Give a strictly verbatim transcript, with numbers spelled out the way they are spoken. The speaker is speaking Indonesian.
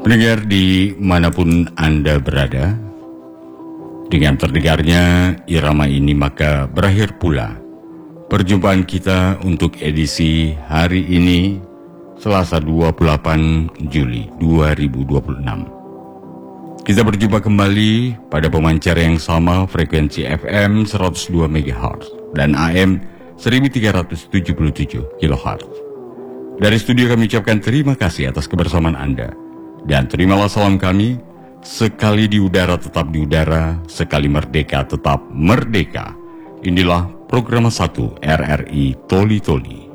Pendengar dimanapun Anda berada, dengan terdengarnya irama ini maka berakhir pula perjumpaan kita untuk edisi hari ini, Selasa dua puluh delapan Juli dua ribu dua puluh enam. Kita berjumpa kembali pada pemancar yang sama, frekuensi F M seratus dua megahertz dan A M seribu tiga ratus tujuh puluh tujuh kilohertz. Dari studio kami ucapkan terima kasih atas kebersamaan Anda. Dan terimalah salam kami, sekali di udara tetap di udara, sekali merdeka tetap merdeka. Inilah program satu R R I Toli Toli.